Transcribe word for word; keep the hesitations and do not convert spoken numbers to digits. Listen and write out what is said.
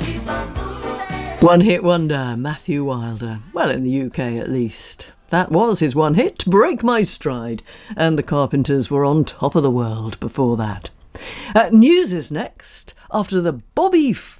One hit wonder, Matthew Wilder. Well, in the U K at least. That was his one hit, Break My Stride. And the Carpenters were on top of the world before that. Uh, news is next, after the Bobby